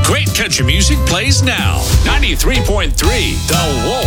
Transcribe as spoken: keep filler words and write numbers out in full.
Great country music plays now. ninety-three point three The Wolf.